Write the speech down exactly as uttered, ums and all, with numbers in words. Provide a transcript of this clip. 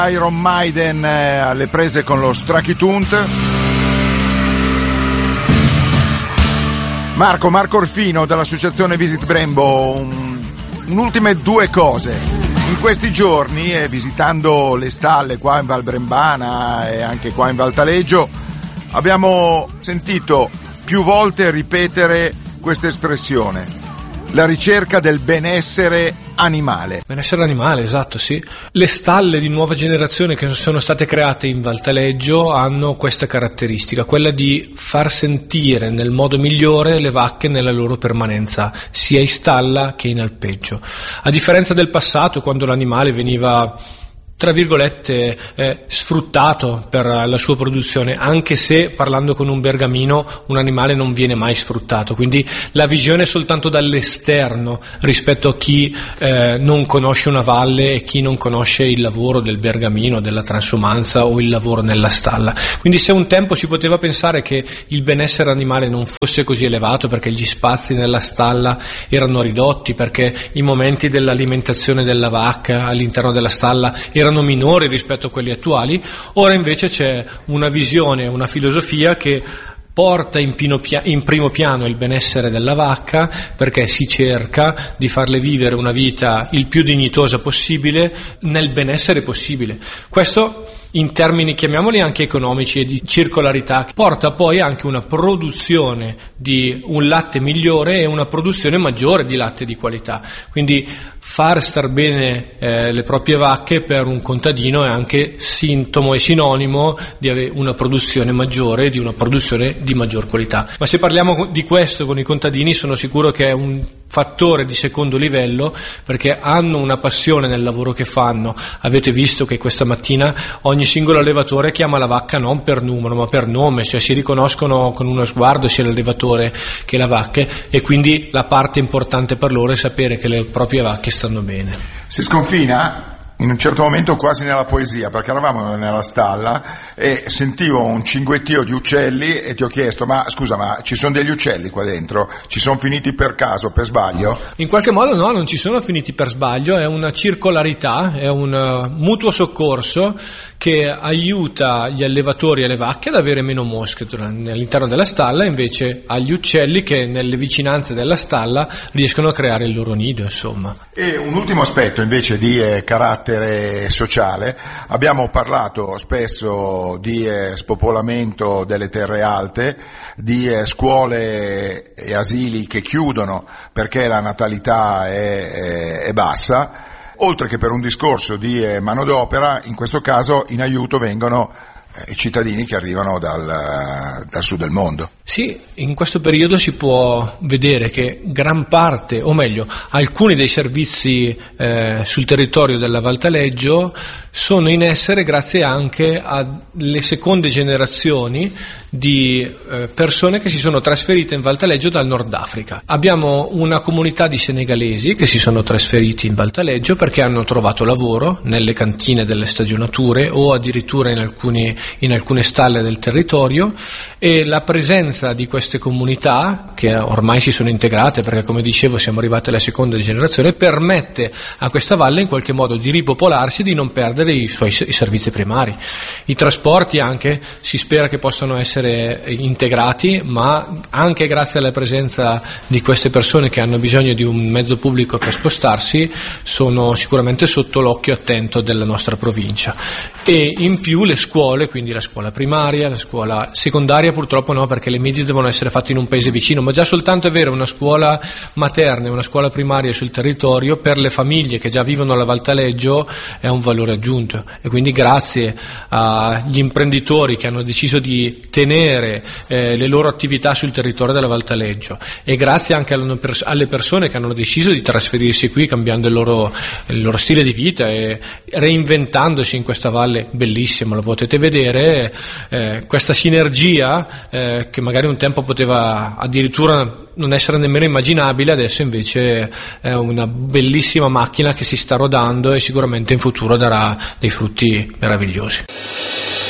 Iron Maiden eh, alle prese con lo Strachitunt. Marco, Marco Orfino dell'associazione Visit Brembo, un, un'ultime due cose. In questi giorni, eh, visitando le stalle qua in Val Brembana e anche qua in Val Taleggio, abbiamo sentito più volte ripetere questa espressione: la ricerca del benessere animale. Benessere animale, esatto, sì. Le stalle di nuova generazione che sono state create in Val Taleggio hanno questa caratteristica, quella di far sentire nel modo migliore le vacche nella loro permanenza, sia in stalla che in alpeggio. A differenza del passato, quando l'animale veniva, tra virgolette, eh, sfruttato per la sua produzione, anche se, parlando con un bergamino, un animale non viene mai sfruttato, quindi la visione è soltanto dall'esterno rispetto a chi eh, non conosce una valle e chi non conosce il lavoro del bergamino, della transumanza o il lavoro nella stalla. Quindi se un tempo si poteva pensare che il benessere animale non fosse così elevato perché gli spazi nella stalla erano ridotti, perché i momenti dell'alimentazione della vacca all'interno della stalla erano minori rispetto a quelli attuali, ora invece c'è una visione, una filosofia che porta in, pia- in primo piano il benessere della vacca, perché si cerca di farle vivere una vita il più dignitosa possibile nel benessere possibile. Questo in termini, chiamiamoli anche economici e di circolarità, porta poi anche una produzione di un latte migliore e una produzione maggiore di latte di qualità. Quindi far star bene eh, le proprie vacche per un contadino è anche sintomo e sinonimo di avere una produzione maggiore, di una produzione di maggior qualità. Ma se parliamo di questo con i contadini, sono sicuro che è un fattore di secondo livello, perché hanno una passione nel lavoro che fanno. Avete visto che questa mattina ogni singolo allevatore chiama la vacca non per numero ma per nome, cioè si riconoscono con uno sguardo sia l'allevatore che la vacca, e quindi la parte importante per loro è sapere che le proprie vacche stanno bene. Si sconfina in un certo momento quasi nella poesia, perché eravamo nella stalla e sentivo un cinguettio di uccelli e ti ho chiesto: ma scusa, ma ci sono degli uccelli qua dentro? Ci sono finiti per caso, per sbaglio? In qualche modo no, non ci sono finiti per sbaglio, è una circolarità, è un uh, mutuo soccorso che aiuta gli allevatori e le vacche ad avere meno mosche all'interno della stalla, invece agli uccelli che nelle vicinanze della stalla riescono a creare il loro nido, insomma. E un ultimo aspetto invece di eh, carattere sociale: abbiamo parlato spesso di eh, spopolamento delle terre alte, di eh, scuole e asili che chiudono perché la natalità è, è, è bassa, oltre che per un discorso di eh, manodopera. In questo caso in aiuto vengono i cittadini che arrivano dal, dal sud del mondo. Sì, in questo periodo si può vedere che gran parte, o meglio, alcuni dei servizi eh, sul territorio della Val Taleggio sono in essere grazie anche alle seconde generazioni di eh, persone che si sono trasferite in Val Taleggio dal Nord Africa. Abbiamo una comunità di senegalesi che si sono trasferiti in Val Taleggio perché hanno trovato lavoro nelle cantine delle stagionature o addirittura in alcuni in alcune stalle del territorio, e la presenza di queste comunità, che ormai si sono integrate perché, come dicevo, siamo arrivati alla seconda generazione, permette a questa valle in qualche modo di ripopolarsi e di non perdere i suoi i servizi primari. I trasporti anche si spera che possano essere integrati, ma anche grazie alla presenza di queste persone che hanno bisogno di un mezzo pubblico per spostarsi sono sicuramente sotto l'occhio attento della nostra provincia. E in più le scuole, quindi la scuola primaria, la scuola secondaria purtroppo no, perché le medie devono essere fatte in un paese vicino, ma già soltanto avere una scuola materna e una scuola primaria sul territorio per le famiglie che già vivono alla Val Taleggio è un valore aggiunto. E quindi grazie agli imprenditori che hanno deciso di tenere eh, le loro attività sul territorio della Val Taleggio, e grazie anche alle persone che hanno deciso di trasferirsi qui cambiando il loro, il loro stile di vita e reinventandosi in questa valle bellissima, lo potete vedere, eh, questa sinergia eh, che magari un tempo poteva addirittura non essere nemmeno immaginabile, adesso invece è una bellissima macchina che si sta rodando e sicuramente in futuro darà dei frutti meravigliosi.